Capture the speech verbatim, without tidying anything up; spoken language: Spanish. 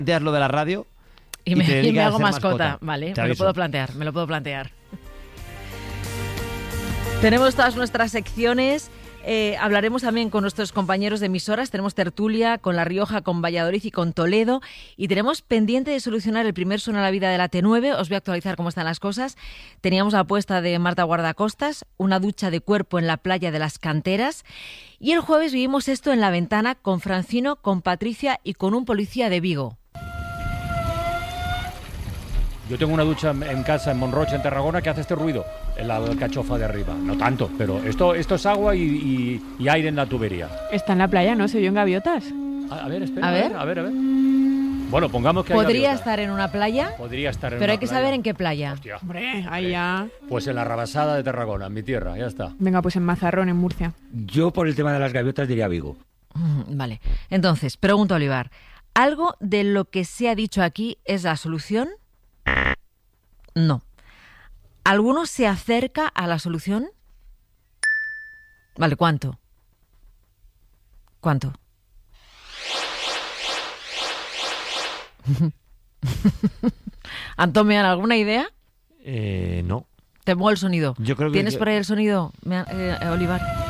planteas lo de la radio y me, y te y me hago a mascota. mascota. Vale, Te me lo aviso. puedo plantear, me lo puedo plantear. Tenemos todas nuestras secciones. Eh, hablaremos también con nuestros compañeros de emisoras. Tenemos tertulia con La Rioja, con Valladolid y con Toledo. Y tenemos pendiente de solucionar el primer Suena la Vida de la T nueve. Os voy a actualizar cómo están las cosas. Teníamos la apuesta de Marta Guardacostas, una ducha de cuerpo en la playa de las Canteras. Y el jueves vivimos esto en La Ventana con Francino, con Patricia y con un policía de Vigo. Yo tengo una ducha en casa en Monroche, en Tarragona, que hace este ruido en la alcachofa de arriba. No tanto, pero esto, esto es agua y, y, y aire en la tubería. Está en la playa, ¿no? Se vio en gaviotas. A, a ver, espera, A a ver. ver, a ver, a ver. Bueno, pongamos que hay Podría gaviota. estar en una playa, Podría estar en pero una hay que playa. saber en qué playa. Hostia. Hombre, ahí ya. Pues en la Rabasada de Tarragona, en mi tierra, ya está. Venga, pues en Mazarrón, en Murcia. Yo, por el tema de las gaviotas, diría Vigo. Mm, Vale. Entonces, pregunto a Olivar, ¿algo de lo que se ha dicho aquí es la solución? No. ¿Alguno se acerca a la solución? Vale, ¿cuánto? ¿Cuánto? Antonio, ¿alguna idea? Eh, no. Te pongo el sonido. Yo creo que- ¿Tienes por ahí el sonido, me- eh, Olivar?